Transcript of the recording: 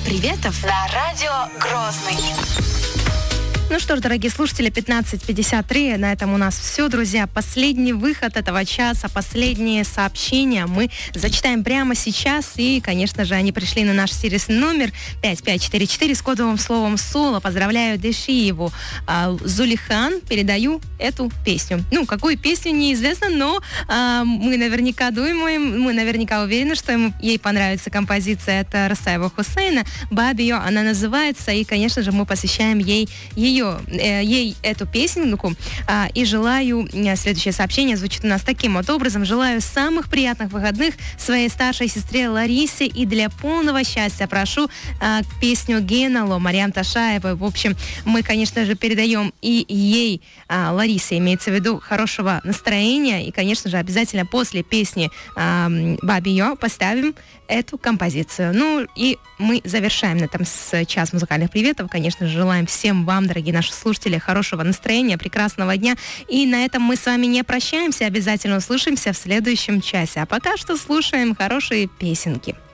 приветов на радио Грозный. Ну что ж, дорогие слушатели, 15:53. На этом у нас все, друзья. Последний выход этого часа, последние сообщения мы зачитаем прямо сейчас. И, конечно же, они пришли на наш сервисный номер 5544 с кодовым словом «Соло». Поздравляю Дешиеву. Зулихан, передаю эту песню. Ну, какую песню, неизвестно, но мы наверняка думаем, мы наверняка уверены, что ей понравится композиция. Это Расаева Хусейна. «Бабио» она называется. И, конечно же, мы посвящаем ей эту песенку. И желаю, следующее сообщение звучит у нас таким вот образом: желаю самых приятных выходных своей старшей сестре Ларисе, и для полного счастья прошу песню Генало Мариам Ташаевой. В общем, мы, конечно же, передаем и ей, Ларисе, имеется в виду, хорошего настроения, и, конечно же, обязательно после песни «Бабио» поставим эту композицию. Ну, и мы завершаем на этом час музыкальных приветов. Конечно же, желаем всем вам, дорогие наши слушатели, хорошего настроения, прекрасного дня. И на этом мы с вами не прощаемся. Обязательно услышимся в следующем часе. А пока что слушаем хорошие песенки.